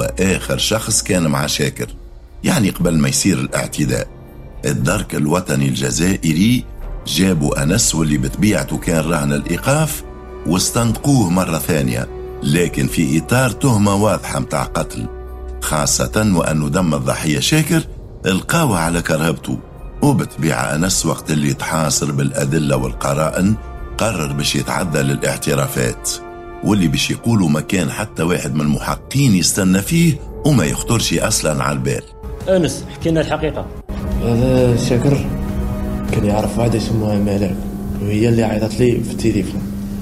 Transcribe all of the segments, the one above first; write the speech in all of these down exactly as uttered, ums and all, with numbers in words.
هو آخر شخص كان مع شاكر، يعني قبل ما يصير الاعتداء. الدرك الوطني الجزائري جابوا أنس واللي بطبيعته كان رهن الإيقاف واستنطقوه مرة ثانية، لكن في إطار تهمة واضحة متاع قتل، خاصة وأنه دم الضحية شاكر القاوة على كرهبته. وبطبيعة أنس وقت اللي يتحاصر بالأدلة والقرائن قرر باش يتعدى للاعترافات، واللي باش يقولوا ما كان حتى واحد من المحققين يستنى فيه وما يخطرش أصلا على البال. أنس حكينا الحقيقة. هذا شاكر كان يعرف واحدة يسموها ملاك، وهي اللي عيطت لي في التليفون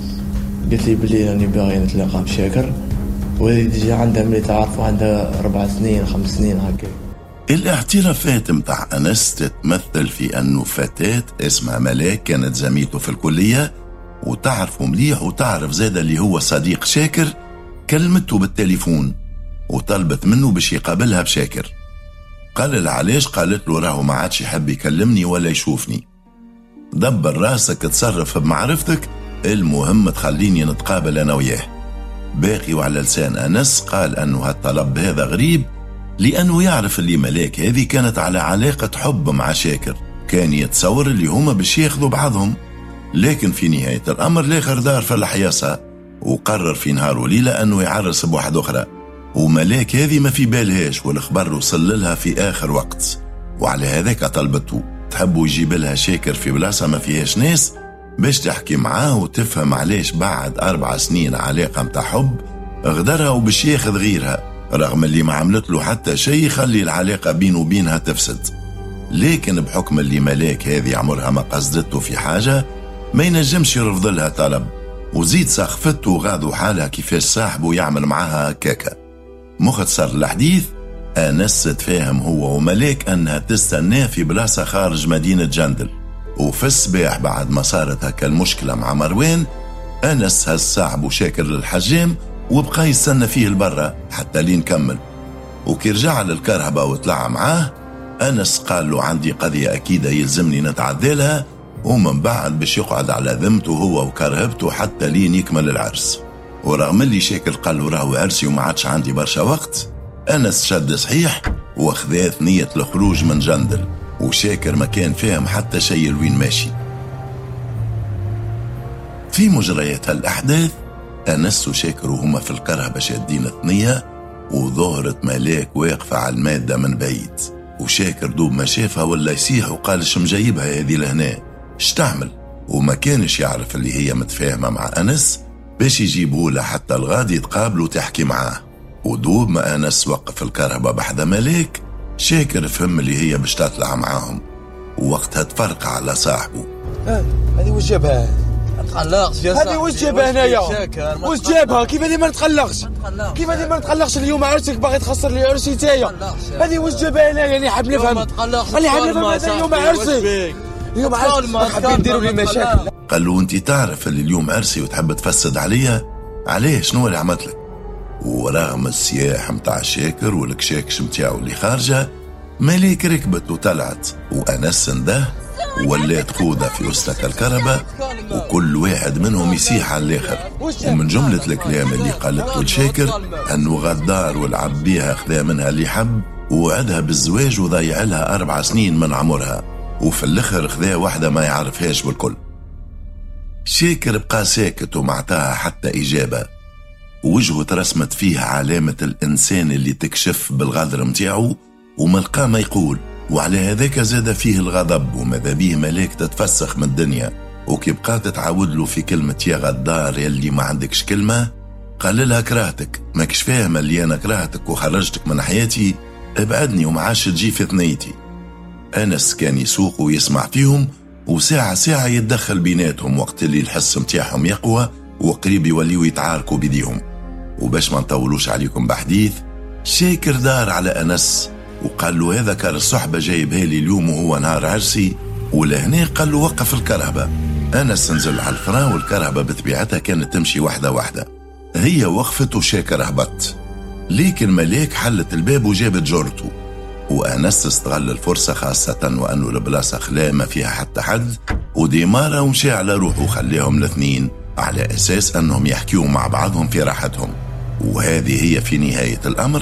قلت لي بلي راني باغي نتلاقى بشاكر، وهذه ديجا عندها ملي تعرفوا عندها أربع سنين خمس سنين هكا. الاعترافات متاع أنس تتمثل في أنه فتاة اسمها ملاك كانت زميلته في الكلية وتعرفه مليح، وتعرف زاد اللي هو صديق شاكر، كلمته بالتليفون وطلبت منه باش يقابلها بشاكر. قال لها علاش؟ قالت له راهو ما عادش يحب يكلمني ولا يشوفني. دبر راسك تصرف بمعرفتك، المهم تخليني نتقابل أنا وياه. باقي وعلى لسان أنس قال أنه هالطلب هذا غريب، لأنه يعرف اللي ملاك هذه كانت على علاقة حب مع شاكر، كان يتصور اللي هما باش ياخذوا بعضهم. لكن في نهاية الأمر الآخر دار في الحياسة وقرر في نهار وليلة أنه يعرس بواحد أخرى، وملاك هذه ما في بالهاش، والخبر وصل لها في آخر وقت، وعلى هذاك طلبته تحبوا يجيب لها شاكر في بلاصة ما فيهاش ناس باش تحكي معاه وتفهم علاش بعد أربع سنين علاقة متاع حب غدرها وباش ياخذ غيرها، رغم اللي ما عملت له حتى شيء يخلي العلاقة بينه وبينها تفسد. لكن بحكم اللي ملاك هذه عمرها ما قصدته في حاجة ما ينجمش يرفض لها طلب، وزيد سخفته وغاضوا حالها كيفاش صاحبه يعمل معها هكاكا. مختصر الحديث، أنس تفاهم هو وملاك أنها تستناه في بلاصة خارج مدينة جندل، وفي الصباح بعد ما صارت هكا المشكلة مع مروان، أنس هز صاحبه شاكر للحجام وبقى يستنى فيه البرة حتى لين كمل. وكي رجع للكرهبة وطلع معاه، أنس قال له عندي قضية أكيدة يلزمني نتعدى لها، ومن بعد باش يقعد على ذمته هو وكرهبته حتى لين يكمل العرس. ورغم اللي شاكر قال له راهو عرسي وما عادش عندي برشا وقت، أنس شد صحيح واخذات نية الخروج من جندل، وشاكر ما كان فاهم حتى شيء لوين ماشي. في مجريات الأحداث أنس وشاكر وهما في الكرهبة شادين الثنية، وظهرت ملاك واقفة على المادة من بعيد، وشاكر دوب ما شافها ولا يسيح وقال شم جايبها هذه لهنا اشتعمل، وما كانش يعرف اللي هي متفاهمة مع أنس باش يجيبه له حتى الغادي يتقابلوا تحكي معاه. ودوب ما أنس وقف الكرهبة بحذا ملاك، شاكر فهم اللي هي باش تطلع معاهم، ووقتها تفرق على صاحبه. هذه وش جابها؟ تقلقش يا صاحبي، هذه وش جابها هنايا؟ وش جابها؟ كيف هذه ما نتقلقش؟ كيف هذه ما نتقلقش؟ اليوم عرسك باغي تخسر لي عرسي تايا، هذه وش جابها هنايا؟ اللي حاب نفهم، اللي حاب نفهم هذا اليوم عرسي، اليوم عرسي حابين نديروا لي مشاكل. قال له انت تعرف اللي اليوم عرسي وتحب تفسد عليا؟ عليه شنو اللي عملت لك؟ ورغم السياح متاع شاكر والكشاكش متاعو اللي خارجه، مالك ركبت وطلعت، وأنس نده ولات خوذة في وسط الكربة، وكل واحد منهم يسيح على الآخر. ومن جملة الكلام اللي قالته لشاكر أنه غدار والعب بيها خذا منها اللي حب ووعدها بالزواج وضيع لها أربع سنين من عمرها، وفي الآخر خذا واحدة ما يعرفهاش بالكل. شاكر بقى ساكت وما عطاها حتى إجابة، وجهه ترسمت فيه علامة الإنسان اللي تكشف بالغدر متاعه وملقاه ما يقول، وعلى هذاك زاد فيه الغضب، وماذا بيه ملاك تتفسخ من الدنيا. وكي بقات تعاود له في كلمة يا غدار يلي ما عندكش كلمة، قال لها كرهتك، ماكش فاهم اللي أنا كرهتك وخرجتك من حياتي، ابعدني وما عادش تجي في ثنيتي. أنس كان يسوق ويسمع فيهم، وساعة ساعة يتدخل بيناتهم وقت اللي الحس متاعهم يقوى وقريب يوليوا يتعاركوا بديهم. وباش ما نطولوش عليكم بحديث، شاكر دار على أنس وقال له هذا كان الصحبة جايبها لي اليوم وهو نهار عرسي، ولهنا قال له وقف الكرهبة. أنس نزل على الفرا، والكرهبة بطبيعتها كانت تمشي واحدة واحدة، هي وقفت وشاكر هبط، لكن ملاك حلت الباب وجابت جرته. وأنس استغل الفرصة، خاصة وأنه البلاصة خلا ما فيها حتى حد، وديمارة ومشي على روحه وخليهم الاثنين على أساس أنهم يحكيوا مع بعضهم في راحتهم. وهذه هي في نهاية الأمر